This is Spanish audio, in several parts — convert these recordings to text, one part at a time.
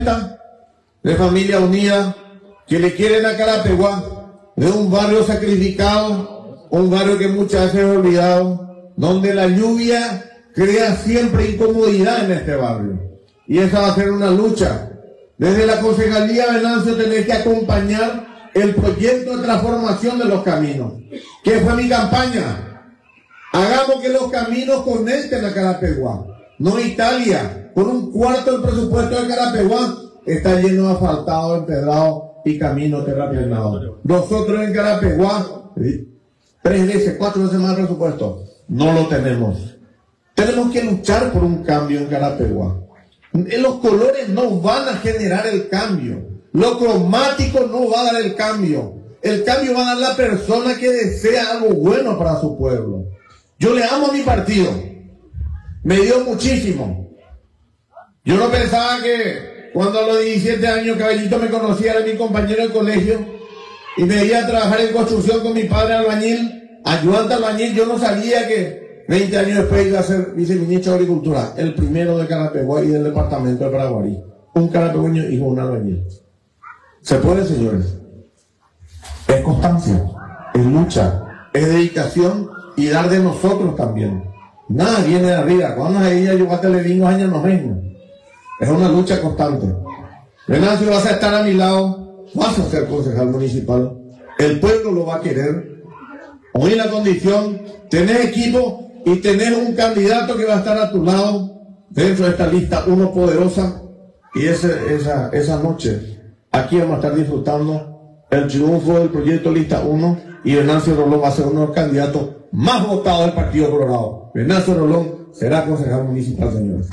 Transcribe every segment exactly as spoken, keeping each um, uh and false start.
de Familia Unida que le quieren a Carapeguá, de un barrio sacrificado, un barrio que muchas veces es olvidado, donde la lluvia crea siempre incomodidad en este barrio. Y esa va a ser una lucha. Desde la Concejalía Venancio tenés que acompañar el proyecto de transformación de los caminos. ¿Qué fue mi campaña? Hagamos que los caminos conecten a Carapeguá. No Italia, con un cuarto del presupuesto de Carapeguá, está lleno de asfaltado, empedrado y camino terraplenado. Nosotros en Carapeguá, tres veces, cuatro veces más presupuesto, no lo tenemos. Tenemos que luchar por un cambio en Carapeguá. Los colores no van a generar el cambio. Lo cromático no va a dar el cambio. El cambio va a dar la persona que desea algo bueno para su pueblo. Yo le amo a mi partido. Me dio muchísimo. Yo no pensaba que cuando a los diecisiete años Caballito me conocía, era mi compañero de colegio y me iba a trabajar en construcción con mi padre albañil, ayudante albañil. Yo no sabía que veinte años después iba a ser viceministro de Agricultura, el primero de Carapeguá y del departamento de Paraguarí. Un carapegueño hijo de un albañil. ¿Se puede, señores? Es constancia, es lucha, es dedicación y dar de nosotros también. Nada viene de arriba. Cuando ella llegó a Televingo años noventa. Es una lucha constante. Venancio, vas a estar a mi lado, vas a ser concejal municipal. El pueblo lo va a querer. Hoy la condición, tenés equipo y tenés un candidato que va a estar a tu lado dentro de esta lista uno poderosa. Y ese, esa, esa noche, aquí vamos a estar disfrutando el triunfo del proyecto Lista uno y Venancio Rolón va a ser uno de los candidatos más votados del Partido Colorado. Venancio Rolón será concejal municipal, señores.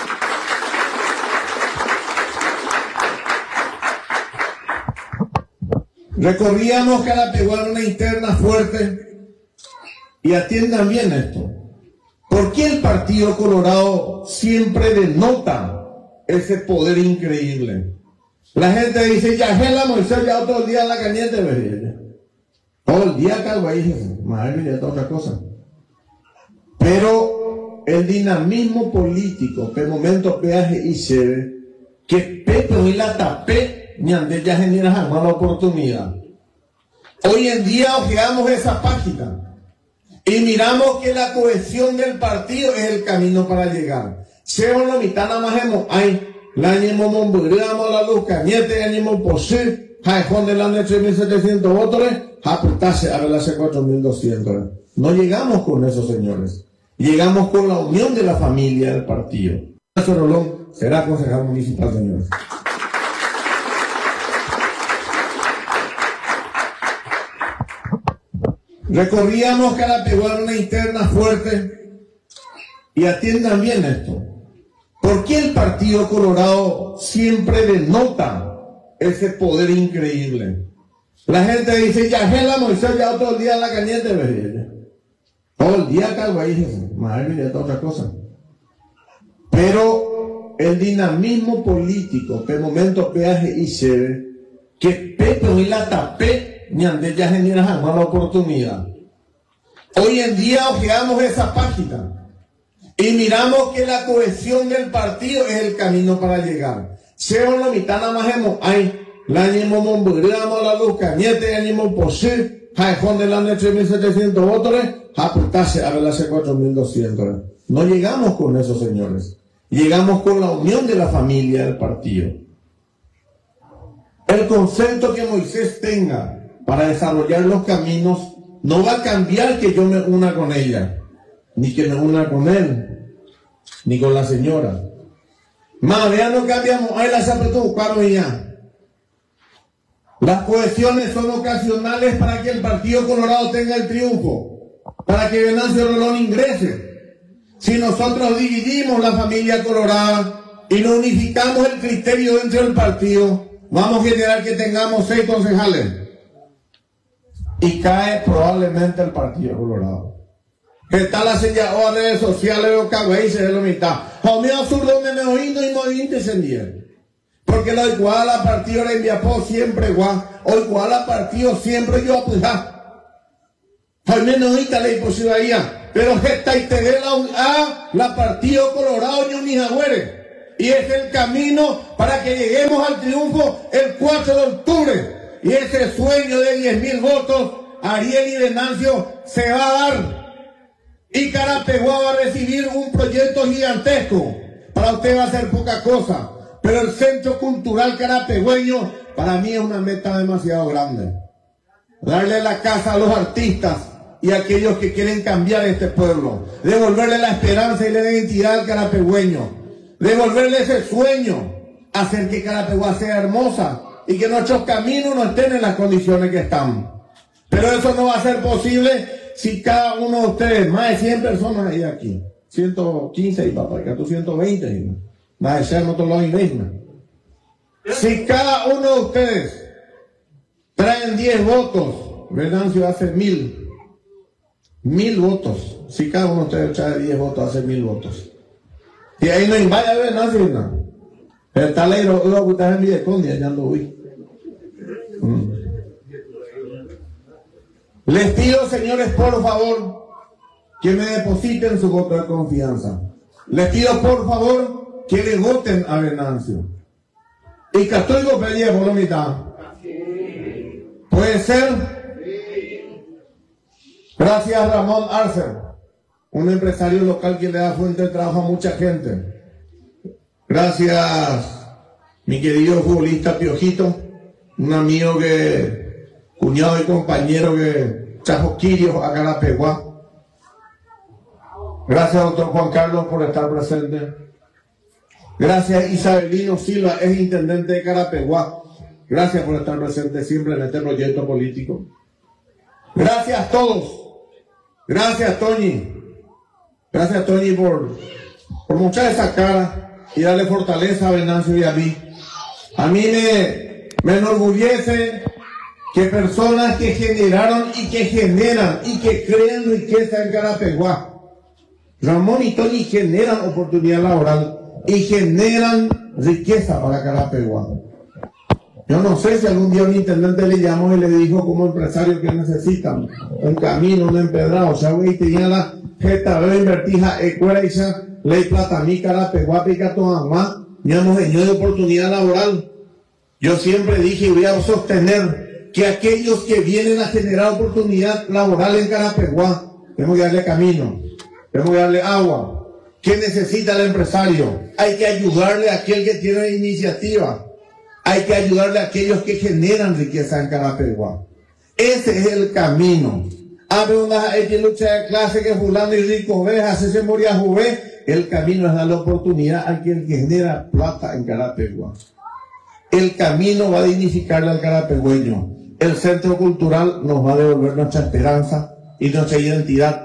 Recorríamos Carapeguá en una interna fuerte y atiendan bien esto. ¿Por qué el Partido Colorado siempre denota ese poder increíble? La gente dice, ya Gela Moisés, ya otro día en la cañete, ¿verdad? Todo el día calvo ahí, madre mía, otra cosa. Pero el dinamismo político, que momento peaje y se que Pepe y la tapé, ni antes ya genera jamás la oportunidad. Hoy en día ojeamos esa página y miramos que la cohesión del partido es el camino para llegar. Seo la mitad nada más hemos, ay, la añemo monbugriamos la luz cañete, añemo posé, jaejón del año tres mil setecientos votos, japutase a velarse cuatro mil doscientos. No llegamos con eso, señores. Llegamos con la unión de la familia del partido. Rolón será concejal municipal, señores. Recorríamos Carapeguá en una interna fuerte y atiendan bien esto. ¿Por qué el Partido Colorado siempre denota ese poder increíble? La gente dice, ya Gela Moisés, ya otro día en la cañete, ¿verdad? Todo el día calvo ahí, madre mía, otra cosa. Pero el dinamismo político, que momento peaje y se que Pepe y la tapé, ni antes ya genera jamás la oportunidad. Hoy en día ojeamos esa página y miramos que la cohesión del partido es el camino para llegar. Seo la mitad nada más hemos, ay, la añemo monbugriamos la luz cañete, añemo posé, jaejón del año tres mil setecientos votos, japutase a velarse cuatro mil doscientos. No llegamos con eso, señores. Llegamos con la unión de la familia del partido. El concepto que Moisés tenga para desarrollar los caminos no va a cambiar que yo me una con ella, ni que me una con él, ni con la señora. Más, ya no cambiamos, ahí las apretó, paro y ya. Las cohesiones son ocasionales para que el Partido Colorado tenga el triunfo, para que Venancio Rolón ingrese. Si nosotros dividimos la familia colorada y no unificamos el criterio dentro del partido, vamos a generar que tengamos seis concejales. Y cae probablemente el Partido Colorado. ¿Qué tal la señal o redes sociales o cabezas de la mitad? Hombre, absurdo me me oído y me oí descendieron. Porque lo igual a partido de Enviapó siempre igual. O igual a partido siempre yo apujar. Al menos ahorita la imposibilidad. Pero esta y te de la, a la Partido Colorado yo ni agüere. Y es el camino para que lleguemos al triunfo el cuatro de octubre. Y ese sueño de diez mil votos, Ariel y Venancio, se va a dar. Y Carapeguá va a recibir un proyecto gigantesco. Para usted va a ser poca cosa. Pero el Centro Cultural Carapegüeño, para mí es una meta demasiado grande. Darle la casa a los artistas y a aquellos que quieren cambiar este pueblo. Devolverle la esperanza y la identidad al carapegüeño. Devolverle ese sueño. Hacer que Carapeguá sea hermosa y que nuestros caminos no estén en las condiciones que están. Pero eso no va a ser posible si cada uno de ustedes, más de cien personas hay aquí, ciento quince y papá, que tú ciento veinte, más de ser en otro lado mismo. Si cada uno de ustedes traen diez votos, Venancio hace mil, mil votos. Si cada uno de ustedes trae diez votos, hace mil votos. Y ahí no invaya a Venancio, no. Está ley, lo voy a gustar en mi decondia, ya ando hoy. Mm. Les pido, señores, por favor, que me depositen su voto de confianza. Les pido, por favor, que le voten a Venancio. Y Católico Pérez por la mitad. ¿Puede ser? Gracias, Ramón Arcer, un empresario local que le da fuente de trabajo a mucha gente. Gracias, mi querido futbolista Piojito, un amigo que, cuñado y compañero que trajo quirios a Carapeguá. Gracias, doctor Juan Carlos, por estar presente. Gracias, Isabelino Silva, es intendente de Carapeguá. Gracias por estar presente siempre en este proyecto político. Gracias a todos. Gracias, Toñi. Gracias, Toñi, por, por mostrar esa cara y darle fortaleza a Venancio y a mí. A mí me, me enorgullece que personas que generaron y que generan y que crean riqueza en Carapeguá, Ramón y Toñi, generan oportunidad laboral y generan riqueza para Carapeguá. Yo no sé si algún día un intendente le llamó y le dijo como empresario que necesitan un camino, un empedrado. O sea, güey, tenía la jeta, veo invertija, ecuera y ya, ley plata, mi Carapeguá, pica toda más, ya nos dio de oportunidad laboral. Yo siempre dije y voy a sostener que aquellos que vienen a generar oportunidad laboral en Carapeguá, tenemos que darle camino, tenemos que darle agua. ¿Qué necesita el empresario? Hay que ayudarle a aquel que tiene iniciativa. Hay que ayudarle a aquellos que generan riqueza en Carapeguá. Ese es el camino. Abre una lucha de clase que fulano y rico ve, hace se moría juve. El camino es darle oportunidad a quien genera plata en Carapeguá. El camino va a dignificarle al carapegüeño. El centro cultural nos va a devolver nuestra esperanza y nuestra identidad.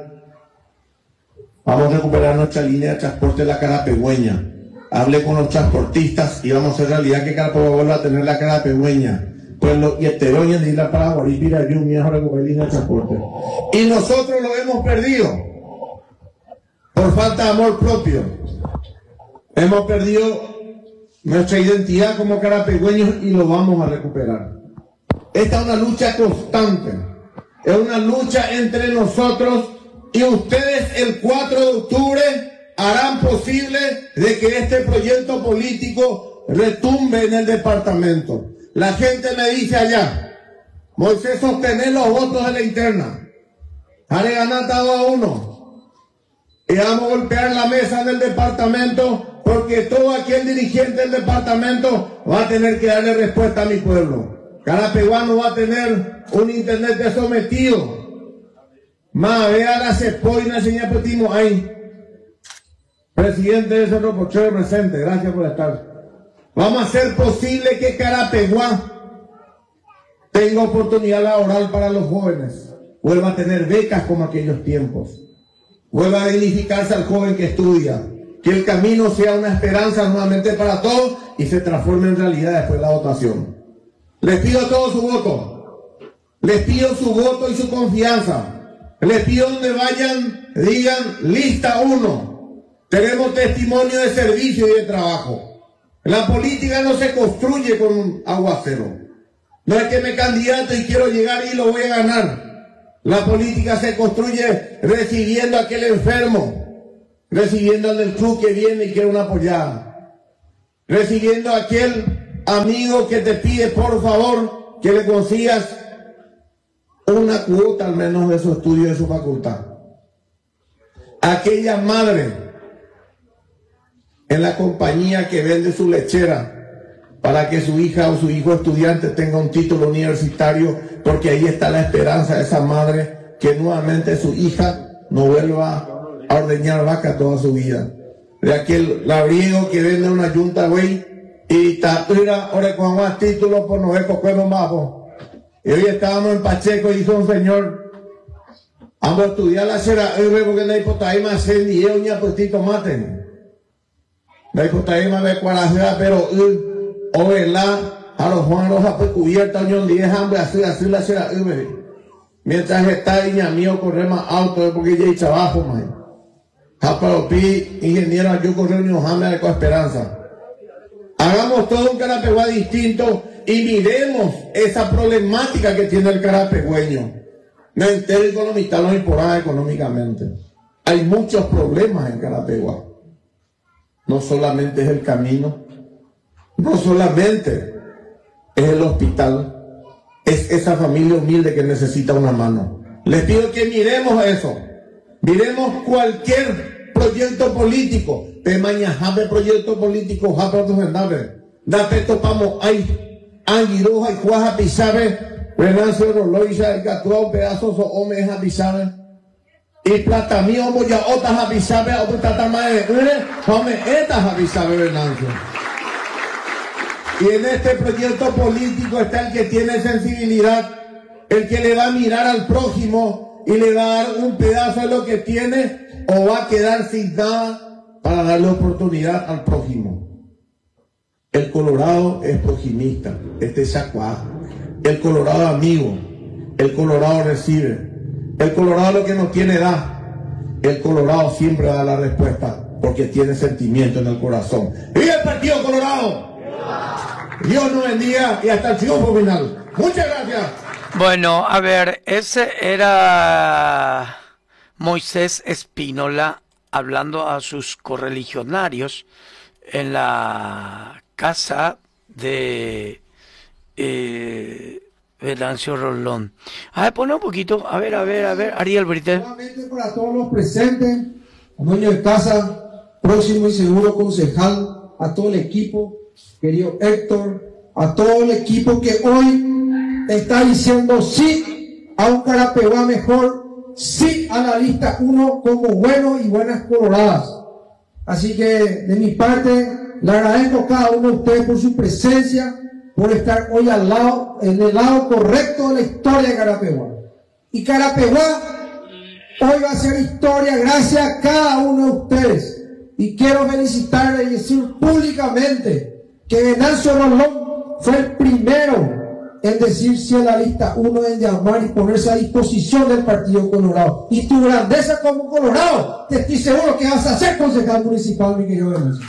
Vamos a recuperar nuestra línea de transporte de la carapegüeña. Hablé con los transportistas y vamos a hacer realidad que Carapeguá vuelva a tener la carapegüeña. Pues los yeteroñas de Isla Paraguay, Pirayú, mejor recuperar línea de transporte. Y nosotros lo hemos perdido por falta de amor propio. Hemos perdido nuestra identidad como carapegüeños y lo vamos a recuperar. Esta es una lucha constante. Es una lucha entre nosotros y ustedes. El cuatro de octubre harán posible de que este proyecto político retumbe en el departamento. La gente me dice allá, Moisés, sostener los votos de la interna. Haré ganar dado a uno. Y vamos a golpear la mesa del departamento porque todo aquel dirigente del departamento va a tener que darle respuesta a mi pueblo. Carapeguá no va a tener un intendente sometido. Más vea la cepoina, señor Petimo, ahí. Presidente de Cerro Pochero presente, gracias por estar. Vamos a hacer posible que Carapeguá tenga oportunidad laboral para los jóvenes, vuelva a tener becas como aquellos tiempos, vuelva a dignificarse al joven que estudia, que el camino sea una esperanza nuevamente para todos y se transforme en realidad después de la votación. Les pido a todos su voto, les pido su voto y su confianza, les pido donde vayan, digan lista uno. Tenemos testimonio de servicio y de trabajo. La política no se construye con un aguacero. No es que me candidato y quiero llegar y lo voy a ganar. La política se construye recibiendo a aquel enfermo, recibiendo al del club que viene y quiere una apoyada, recibiendo a aquel amigo que te pide por favor que le consigas una cuota al menos de su estudio, de su facultad. Aquella madre en la compañía que vende su lechera para que su hija o su hijo estudiante tenga un título universitario, porque ahí está la esperanza de esa madre que nuevamente su hija no vuelva a ordeñar vaca toda su vida. De aquel labriego que vende una yunta, güey, y tatira, ahora con más títulos, por no ver cocuero más. Y hoy estábamos en Pacheco y dijo un señor, vamos a estudiar la cera, porque no hay por ahí más en y yo ni a puestito maten. No hay por ahí más de cuarajera, pero o verdad, a los Juan Roja pues cubierta, unión diez hambre, así, así la cera, mientras está niña mío correr más alto, porque ya hay trabajo, man. Japaropi, ingeniero, yo correr un hambre con esperanza. Hagamos todo un Carapeguá distinto y miremos esa problemática que tiene el carapegüeño. No entero economista, no importa económicamente. Hay muchos problemas en Carapeguá. No solamente es el camino, no solamente es el hospital, es esa familia humilde que necesita una mano. Les pido que miremos eso, miremos cualquier proyecto político, Pemaña, jabe proyecto político, jabe otro genave, date topamos, hay anguiroja y cuaja pisabe, Venancio Roloisa, el gatuao, pedazos o homeja pisabe, y plata mío, voy a otras avisabe, a otras tatamae, home, estas avisabe, Venancio. Y en este proyecto político está el que tiene sensibilidad, el que le va a mirar al prójimo y le va a dar un pedazo de lo que tiene o va a quedar sin nada para darle oportunidad al prójimo. El Colorado es projimista, este es Chacuá. El Colorado amigo, el Colorado recibe. El Colorado lo que no tiene da. El Colorado siempre da la respuesta porque tiene sentimiento en el corazón. ¡Viva el Partido Colorado! Dios nos bendiga y hasta el triunfo final. Muchas gracias. Bueno, a ver, ese era Moisés Espínola hablando a sus correligionarios en la casa de eh, Venancio Rolón. A ver, pone un poquito, a ver, a ver, a ver, Ariel Brite. Nuevamente para todos los presentes, al dueño de casa, próximo y seguro concejal, a todo el equipo, querido Héctor, a todo el equipo que hoy está diciendo sí a un Carapeguá mejor, sí a la lista uno como buenos y buenas coloradas. Así que de mi parte le agradezco a cada uno de ustedes por su presencia, por estar hoy al lado, en el lado correcto de la historia de Carapeguá. Y Carapeguá hoy va a ser historia gracias a cada uno de ustedes. Y quiero felicitarle y decir públicamente que Venancio Rolón fue el primero en decir sí a la lista uno, en llamar y ponerse a disposición del Partido Colorado. Y tu grandeza como Colorado, te estoy seguro que vas a ser concejal municipal, mi querido Venancio.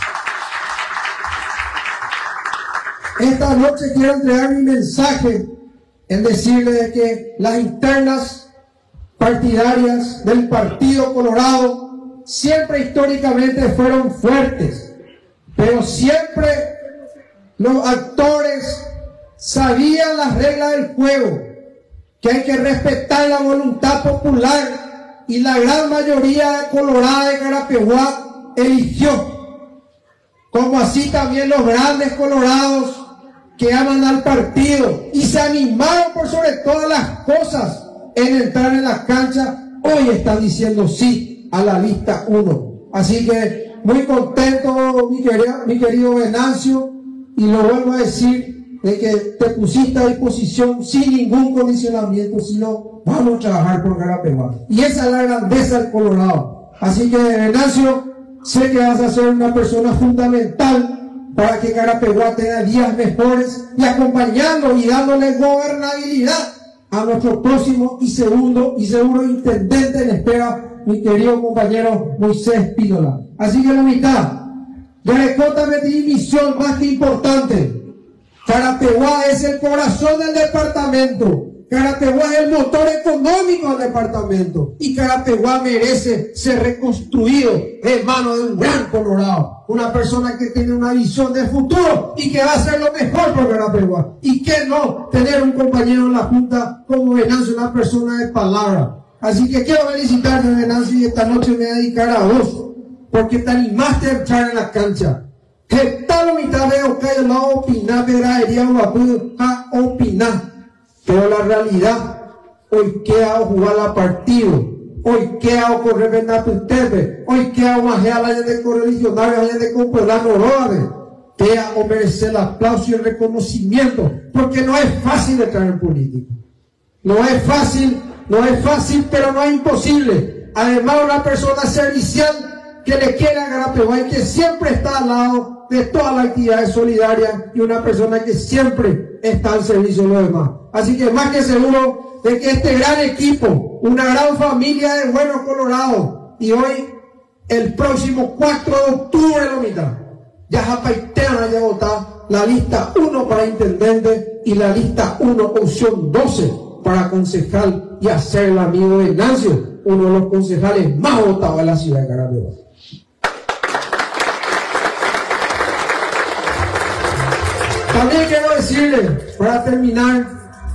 Esta noche quiero entregar mi mensaje en decirle que las internas partidarias del Partido Colorado siempre históricamente fueron fuertes, pero siempre los actores sabían las reglas del juego, que hay que respetar la voluntad popular, y la gran mayoría de colorada de Carapeguá eligió, como así también los grandes colorados que aman al partido y se animaron por sobre todas las cosas en entrar en la cancha, hoy están diciendo sí a la lista uno. Así que muy contento, mi querido, mi querido Venancio, y lo vuelvo a decir, de que te pusiste a disposición sin ningún condicionamiento, sino vamos a trabajar por Carapeguá. Y esa es la grandeza del Colorado. Así que, Venancio, sé que vas a ser una persona fundamental para que Carapeguá tenga días mejores, y acompañando y dándole gobernabilidad a nuestro próximo y segundo y seguro intendente en espera, mi querido compañero Moisés Espínola. Así que la mitad, Yarecótame mi misión más que importante. Carapeguá es el corazón del departamento, Carapeguá es el motor económico del departamento y Carapeguá merece ser reconstruido en manos de un gran colorado, una persona que tiene una visión de futuro y que va a hacer lo mejor por Carapeguá. Y que no tener un compañero en la Junta como Venancio, una persona de palabra. Así que quiero felicitarte, Venancio, y esta noche me voy a dedicar a vos, porque te animaste a entrar en la cancha. Que tal mitad de Ocayo no opinar, veradería o a opinar. Pero la realidad, hoy queda jugar a partido, hoy queda correr Benatutepe, hoy queda majear la gente de correligionario, la gente de compueblar Noroade, queda o merecer el aplauso y el reconocimiento, porque no es fácil entrar en política. No es fácil, no es fácil, pero no es imposible. Además, una persona servicial que le quiere a Carapeguá y que siempre está al lado de todas las actividades solidarias y una persona que siempre está al servicio de los demás. Así que más que seguro de que este gran equipo, una gran familia de buenos colorados, y hoy, el próximo cuatro de octubre, la mitad, ya Japaiteana ya votar la lista uno para intendente y la lista uno, opción doce, para concejal, y hacer el amigo de Venancio, uno de los concejales más votados de la ciudad de Carapeguá. También quiero decirle, para terminar,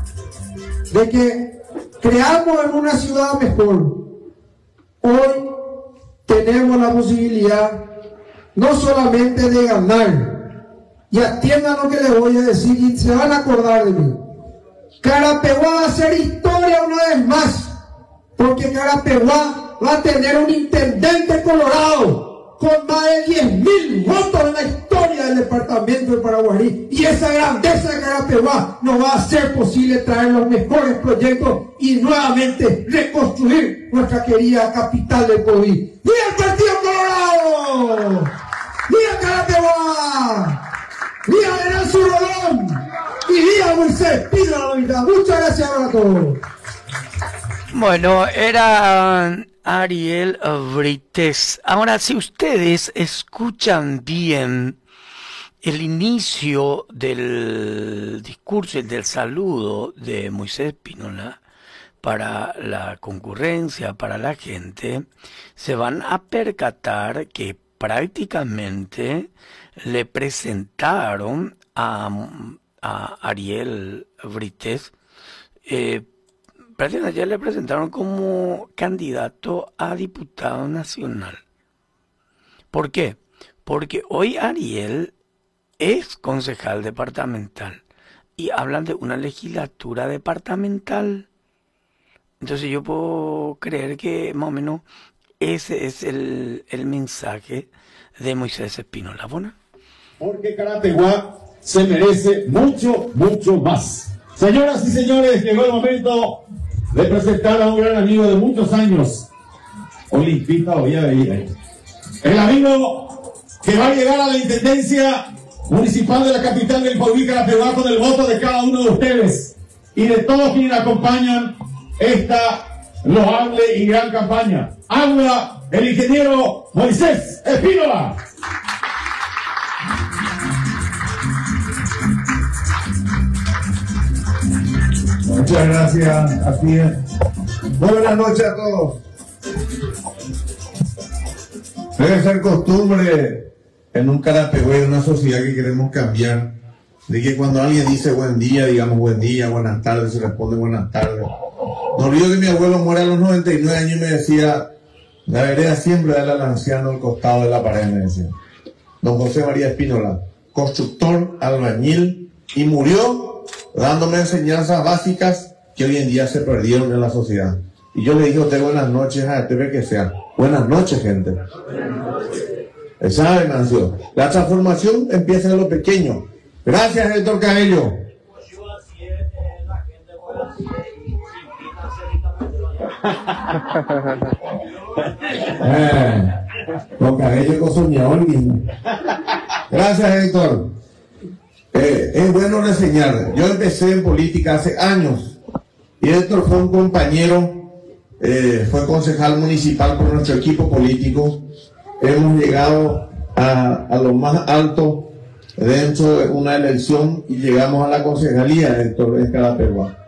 de que creamos en una ciudad mejor. Hoy tenemos la posibilidad no solamente de ganar, y atiendan lo que les voy a decir y se van a acordar de mí. Carapeguá va a hacer historia una vez más, porque Carapeguá va a tener un intendente colorado con más de diez mil votos en la historia del departamento de Paraguarí. Y esa grandeza de Carapeguá nos va a hacer posible traer los mejores proyectos y nuevamente reconstruir nuestra querida capital del COVID. ¡Viva el Partido Colorado! ¡Viva Carapeguá! ¡Viva Venancio Rolón! ¡Y viva Moisés Espínola! Muchas gracias a todos. Bueno, era Ariel Brites. Ahora, si ustedes escuchan bien el inicio del discurso y del saludo de Moisés Espínola para la concurrencia, para la gente, se van a percatar que prácticamente le presentaron a, a Ariel Brites, eh, ya le presentaron como candidato a diputado nacional. ¿Por qué? Porque hoy Ariel es concejal departamental y hablan de una legislatura departamental. Entonces yo puedo creer que más o menos ese es el, el mensaje de Moisés Espínola. ¿Bueno? Porque Carapeguá se merece mucho, mucho más. Señoras y señores, llegó el momento de presentar a un gran amigo de muchos años, olimpista, voy a ir. El amigo que va a llegar a la intendencia municipal de la capital del país, Carapeguá, con el voto de cada uno de ustedes y de todos quienes acompañan esta loable y gran campaña. Habla el ingeniero Moisés Espínola. Muchas gracias, así es. Buenas noches a todos. Debe ser costumbre en un Carapeguá, en una sociedad que queremos cambiar, de que cuando alguien dice buen día, digamos buen día, buenas tardes, se responde buenas tardes. No olvido que mi abuelo muere a los noventa y nueve años y me decía, la vereda siempre da al anciano al costado de la pared, me decía. Don José María Espínola, constructor, albañil, y murió dándome enseñanzas básicas que hoy en día se perdieron en la sociedad. Y yo le dije a usted buenas noches, a este que sea. Buenas noches, gente. ¿Sabe, Nancio? La transformación empieza en lo pequeño. Gracias, Héctor Cabello. eh, Don Cabello con soñador. Gracias, Héctor. Eh, es bueno reseñar. Yo empecé en política hace años y Héctor fue un compañero, eh, fue concejal municipal por nuestro equipo político. Hemos llegado a, a lo más alto dentro de una elección y llegamos a la concejalía, Héctor, en Carapeguá.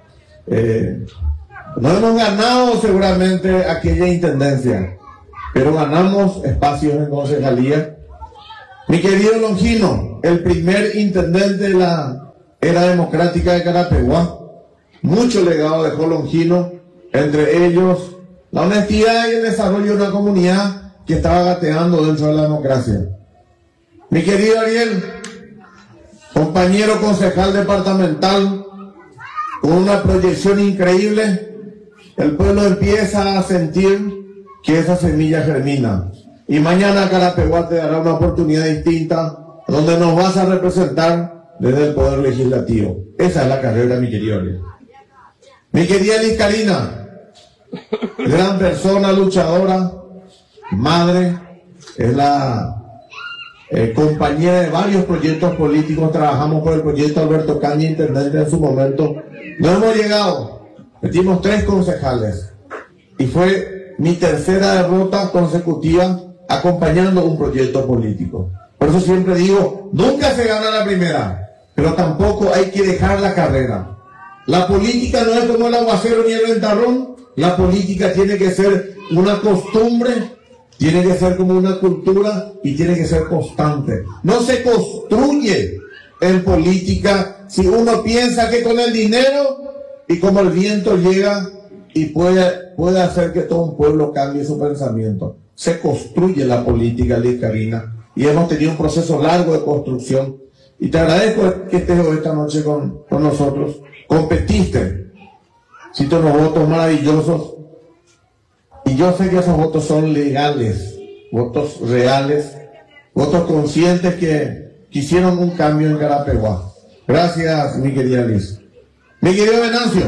Eh, no hemos ganado seguramente aquella intendencia, pero ganamos espacios en concejalía. Mi querido Longino, el primer intendente de la era democrática de Carapeguá, mucho legado dejó Longino, entre ellos la honestidad y el desarrollo de una comunidad que estaba gateando dentro de la democracia. Mi querido Ariel, compañero concejal departamental, con una proyección increíble, el pueblo empieza a sentir que esa semilla germina. Y mañana Carapeguá te dará una oportunidad distinta, donde nos vas a representar desde el Poder Legislativo. Esa es la carrera, mi querido Ariel. Mi querida Liz Karina, gran persona, luchadora, madre, es la eh, compañera de varios proyectos políticos. Trabajamos por el proyecto Alberto Caña, intendente en su momento. No hemos llegado, metimos tres concejales y fue mi tercera derrota consecutiva acompañando un proyecto político. Por eso siempre digo, nunca se gana la primera, pero tampoco hay que dejar la carrera. La política no es como el aguacero ni el ventarrón. La política tiene que ser una costumbre, tiene que ser como una cultura y tiene que ser constante. No se construye en política si uno piensa que con el dinero y como el viento llega y puede, puede hacer que todo un pueblo cambie su pensamiento. Se construye la política, Liz Karina, y hemos tenido un proceso largo de construcción. Y te agradezco que estés hoy esta noche con, con nosotros. Competiste, hiciste unos votos maravillosos, y yo sé que esos votos son legales, votos reales, votos conscientes que quisieron un cambio en Carapeguá. Gracias, mi querida Liz. Mi querido Venancio,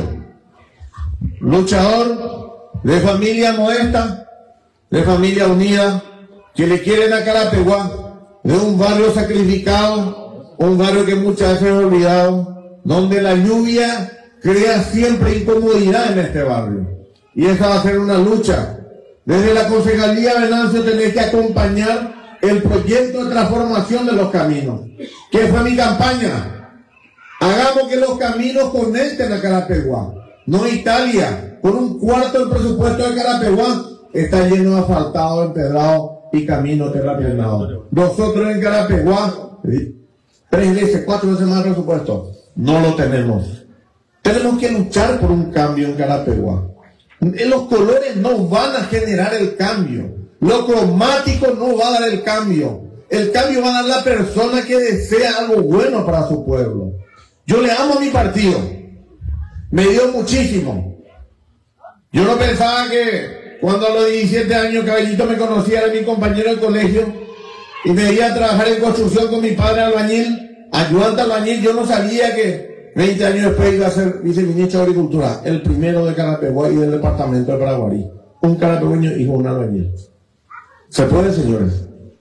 luchador de familia modesta, de familia unida, que le quieren a Carapeguá, de un barrio sacrificado, un barrio que muchas veces es olvidado, donde la lluvia crea siempre incomodidad en este barrio. Y esa va a ser una lucha. Desde la Concejalía Venancio tenés que acompañar el proyecto de transformación de los caminos. ¿Qué fue mi campaña? Hagamos que los caminos conecten a Carapeguá. No Italia, con un cuarto del presupuesto de Carapeguá, está lleno de asfaltado, empedrado y caminos terraplenados. Nosotros en Carapeguá, tres veces, cuatro veces más presupuesto, no lo tenemos. Tenemos que luchar por un cambio en Carapeguá. Los colores no van a generar el cambio. Lo cromático no va a dar el cambio. El cambio va a dar la persona que desea algo bueno para su pueblo. Yo le amo a mi partido. Me dio muchísimo. Yo no pensaba que cuando a los diecisiete años Cabellito me conocía, era mi compañero de colegio y me iba a trabajar en construcción con mi padre albañil, ayudante albañil. Yo no sabía que veinte años después iba a ser viceministro de Agricultura, el primero de Carapeguá y del departamento de Paraguarí. Un carapegueño hijo de un albañil. ¿Se puede, señores?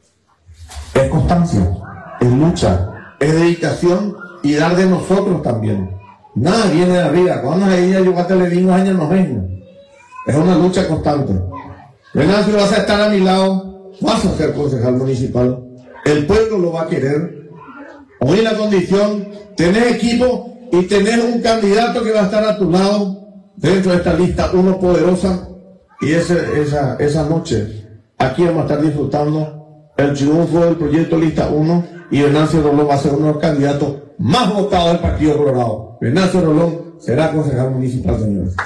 Es constancia, es lucha, es dedicación y dar de nosotros también. Nada viene de arriba. Cuando a ella yo a le di unos años, no vengo. Es una lucha constante. Venancio, vas a estar a mi lado, vas a ser concejal municipal. El pueblo lo va a querer. Hoy en la condición, tenés equipo y tenés un candidato que va a estar a tu lado dentro de esta lista uno poderosa. Y ese, esa, esa noche, aquí vamos a estar disfrutando el triunfo del proyecto Lista uno y Venancio Rolón va a ser uno de los candidatos más votados del Partido Colorado. Venancio Rolón será concejal municipal, señores.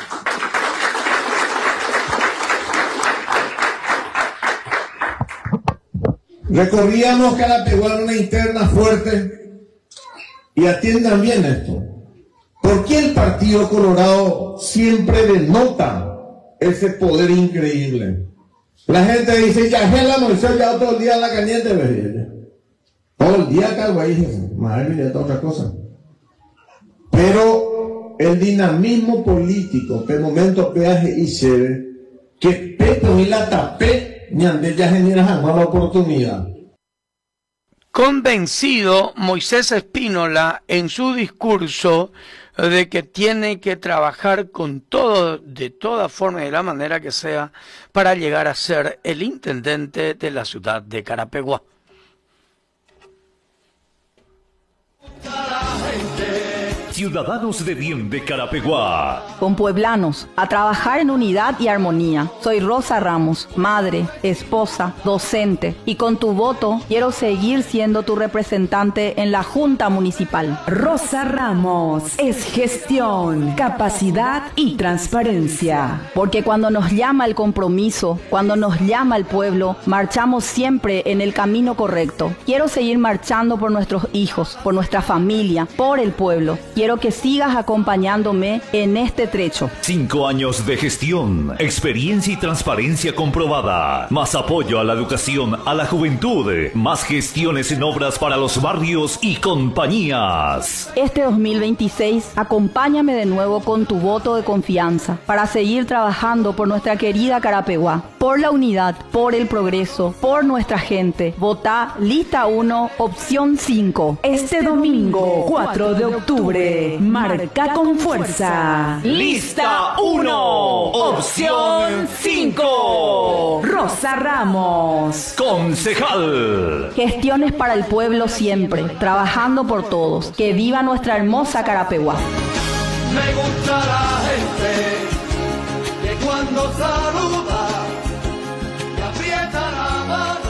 Recorríamos Carapeguá en una interna fuerte y atiendan bien esto. ¿Por qué el Partido Colorado siempre denota ese poder increíble? La gente dice, ya es la Moisés, ya todo el día en la caliente, ¿verdad? Todo el día acá, ahí, madre mía, otra cosa. Pero el dinamismo político, que el momento peaje y chévere, que Pepe y la tapé, ni ande ya genera jamás la oportunidad. Convencido Moisés Espínola en su discurso de que tiene que trabajar con todo, de toda forma y de la manera que sea, para llegar a ser el intendente de la ciudad de Carapeguá. ciudadanos de bien de Carapeguá. Con pueblanos, a trabajar en unidad y armonía. Soy Rosa Ramos, madre, esposa, docente, y con tu voto quiero seguir siendo tu representante en la Junta Municipal. Rosa Ramos es gestión, capacidad y transparencia. Porque cuando nos llama el compromiso, cuando nos llama el pueblo, marchamos siempre en el camino correcto. Quiero seguir marchando por nuestros hijos, por nuestra familia, por el pueblo. Quiero que sigas acompañándome en este trecho. Cinco años de gestión, experiencia y transparencia comprobada. Más apoyo a la educación, a la juventud. Más gestiones en obras para los barrios y compañías. Este dos mil veintiséis, acompáñame de nuevo con tu voto de confianza para seguir trabajando por nuestra querida Carapeguá, por la unidad, por el progreso, por nuestra gente. Votá lista uno, opción cinco. Este domingo, cuatro de octubre, marca con fuerza. Lista uno, opción cinco. Rosa Ramos, concejal. Gestiones para el pueblo siempre, trabajando por todos. Que viva nuestra hermosa Carapeguá. Me gusta la gente que cuando saluda me aprieta la mano.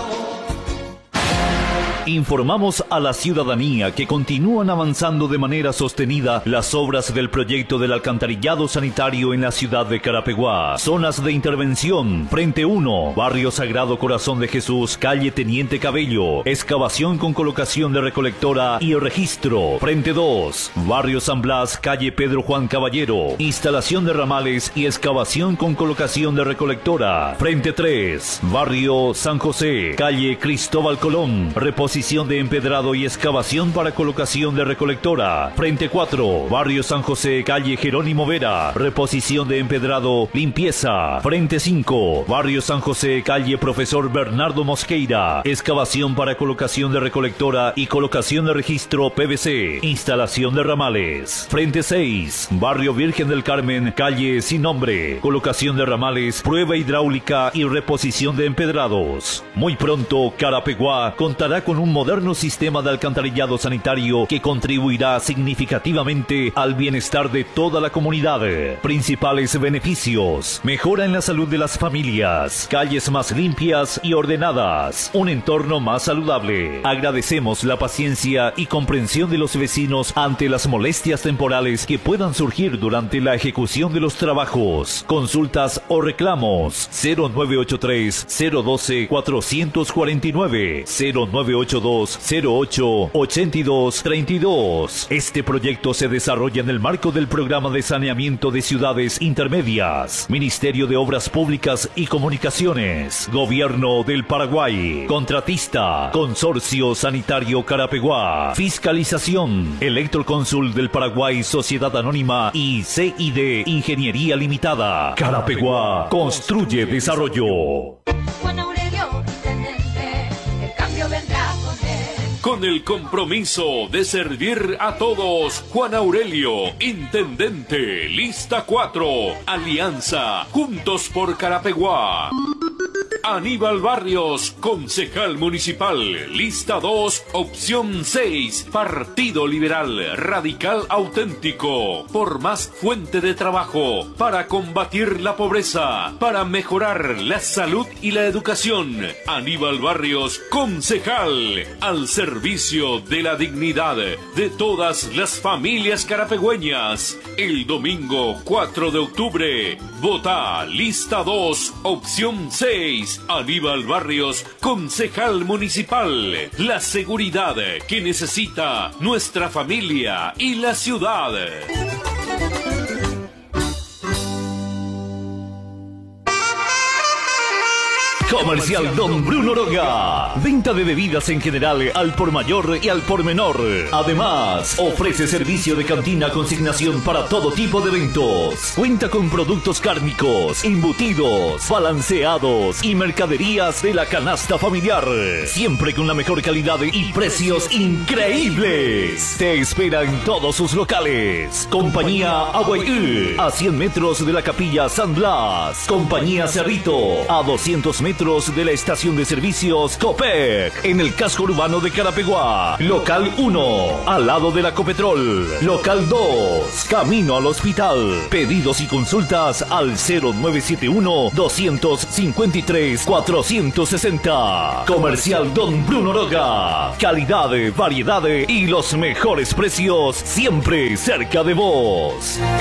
Informamos a la ciudadanía que continúan avanzando de manera sostenida las obras del proyecto del alcantarillado sanitario en la ciudad de Carapeguá. Zonas de intervención: Frente uno, Barrio Sagrado Corazón de Jesús, calle Teniente Cabello, excavación con colocación de recolectora y registro. Frente dos, Barrio San Blas, calle Pedro Juan Caballero, instalación de ramales y excavación con colocación de recolectora. Frente tres, Barrio San José, calle Cristóbal Colón, reposición de empedrado y excavación para colocación de recolectora. Frente cuatro, Barrio San José, calle Jerónimo Vera, reposición de empedrado, limpieza. Frente cinco, Barrio San José, calle Profesor Bernardo Mosqueira, excavación para colocación de recolectora y colocación de registro P V C, instalación de ramales. Frente seis, Barrio Virgen del Carmen, calle Sin Nombre, colocación de ramales, prueba hidráulica y reposición de empedrados. Muy pronto, Carapeguá contará con un moderno sistema de alcantarillado sanitario que contribuirá significativamente al bienestar de toda la comunidad. Principales beneficios: mejora en la salud de las familias, calles más limpias y ordenadas, un entorno más saludable. Agradecemos la paciencia y comprensión de los vecinos ante las molestias temporales que puedan surgir durante la ejecución de los trabajos. Consultas o reclamos: cero nueve ocho tres, cero uno dos, cuatro cuatro nueve, cero nueve ocho dos, cero ocho, ocho dos tres dos. Este proyecto se desarrolla en el marco del Programa de Saneamiento de Ciudades Intermedias, Ministerio de Obras Públicas y Comunicaciones, Gobierno del Paraguay. Contratista: Consorcio Sanitario Carapeguá. Fiscalización: Electrocónsul del Paraguay, Sociedad Anónima y C I D Ingeniería Limitada. Carapeguá construye desarrollo. Con el compromiso de servir a todos, Juan Aurelio, Intendente, lista cuatro, Alianza, Juntos por Carapeguá. Aníbal Barrios, concejal municipal, lista dos, opción seis, Partido Liberal Radical Auténtico, por más fuente de trabajo, para combatir la pobreza, para mejorar la salud y la educación. Aníbal Barrios, concejal, al servicio de la dignidad de todas las familias carapegüeñas. El domingo cuatro de octubre, vota lista dos, opción seis, Aníbal Barrios, concejal municipal. La seguridad que necesita nuestra familia y la ciudad. Comercial Don Bruno Roga. Venta de bebidas en general al por mayor y al por menor. Además, ofrece servicio de cantina consignación para todo tipo de eventos. Cuenta con productos cárnicos, embutidos, balanceados y mercaderías de la canasta familiar. Siempre con la mejor calidad y precios increíbles. Te espera en todos sus locales. Compañía Aguayú, a cien metros de la Capilla San Blas. Compañía Cerrito, a doscientos metros metros de la estación de servicios Copec, en el casco urbano de Carapeguá. Local uno, al lado de la Copetrol. Local dos, camino al hospital. Pedidos y consultas al cero nueve siete uno, dos cinco tres, cuatro seis cero. Comercial Don Bruno Roga. Calidad, variedad y los mejores precios siempre cerca de vos.